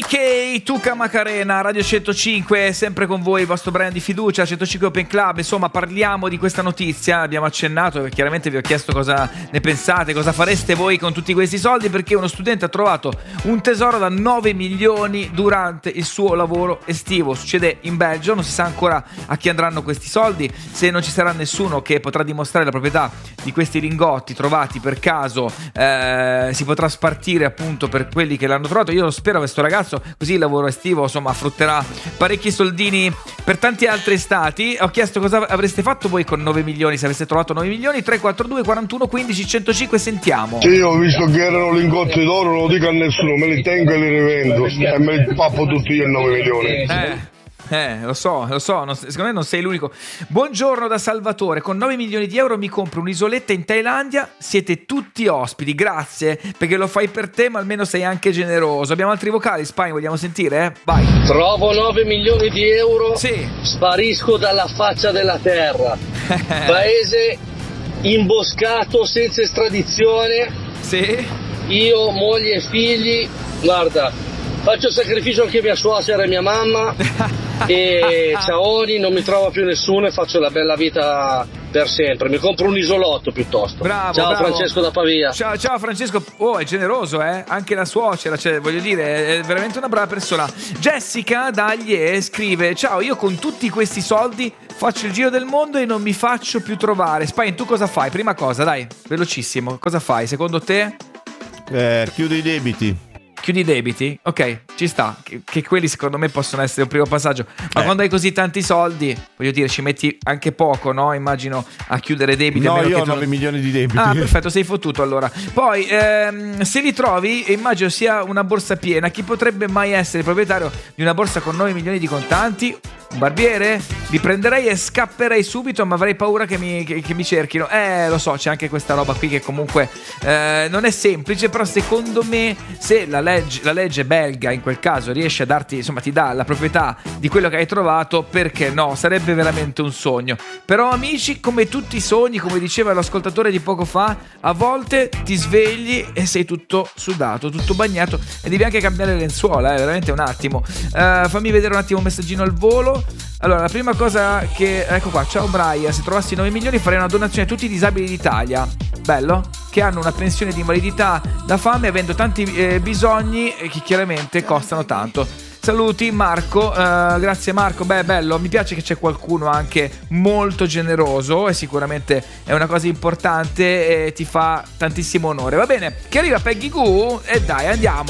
TK, Tuca Macarena, Radio 105, sempre con voi, il vostro Brian di fiducia, 105 Open Club. Insomma, parliamo di questa notizia, abbiamo accennato, chiaramente vi ho chiesto cosa ne pensate, cosa fareste voi con tutti questi soldi, perché uno studente ha trovato un tesoro da 9 milioni durante il suo lavoro estivo. Succede in Belgio, non si sa ancora a chi andranno questi soldi, se non ci sarà nessuno che potrà dimostrare la proprietà di questi lingotti trovati per caso, si potrà spartire appunto per quelli che l'hanno trovato. Io lo spero questo ragazzo, così il lavoro estivo insomma frutterà parecchi soldini per tanti altri stati. Ho chiesto cosa avreste fatto voi con 9 milioni se aveste trovato 9 milioni. 342 41 15 105, sentiamo. Sì, ho visto che erano lingotti d'oro, non lo dico a nessuno, me li tengo e li rivendo e me li pappo tutti io 9 milioni. Lo so, secondo me non sei l'unico. Buongiorno da Salvatore, con 9 milioni di euro mi compro un'isoletta in Thailandia, siete tutti ospiti, grazie, perché lo fai per te ma almeno sei anche generoso. Abbiamo altri vocali, Spine, vogliamo sentire? Vai. Trovo 9 milioni di euro, sì. Sparisco dalla faccia della terra. Paese imboscato senza estradizione. Sì. Io, moglie e figli, guarda, faccio sacrificio anche mia suocera e mia mamma e ciaoni, non mi trova più nessuno e faccio la bella vita per sempre. Mi compro un isolotto piuttosto. Bravo, ciao, bravo. Francesco da Pavia. Ciao Francesco. Oh, è generoso, anche la suocera, cioè, voglio dire, è veramente una brava persona. Jessica Daglie scrive: ciao, io con tutti questi soldi faccio il giro del mondo e non mi faccio più trovare. Spine, tu cosa fai? Prima cosa, dai, velocissimo, cosa fai secondo te? Chiudo i debiti. Chiudi i debiti? Ok, ci sta, che quelli secondo me possono essere un primo passaggio. Ma quando hai così tanti soldi, voglio dire, ci metti anche poco, no? Immagino, a chiudere debiti. No, io ho 9 milioni di debiti. Ah, perfetto, sei fottuto allora. Poi, se li trovi, immagino sia una borsa piena. Chi potrebbe mai essere proprietario di una borsa con 9 milioni di contanti? Un barbiere? Li prenderei e scapperei subito, ma avrei paura che mi cerchino. Lo so, c'è anche questa roba qui che comunque non è semplice, però secondo me se la legge belga in quel caso riesce a darti, insomma ti dà la proprietà di quello che hai trovato, perché no? Sarebbe veramente un sogno. Però amici, come tutti i sogni, come diceva l'ascoltatore di poco fa, a volte ti svegli e sei tutto sudato, tutto bagnato e devi anche cambiare le lenzuola, veramente un attimo. Fammi vedere un attimo un messaggino al volo. Allora, la prima cosa che... Ecco qua, ciao Brian, se trovassi 9 milioni farei una donazione a tutti i disabili d'Italia. Bello? Che hanno una pensione di invalidità da fame, avendo tanti bisogni che chiaramente costano tanto. Saluti Marco, grazie Marco, bello, mi piace che c'è qualcuno anche molto generoso e sicuramente è una cosa importante e ti fa tantissimo onore. Va bene, che arriva Peggy Goo e dai, andiamo.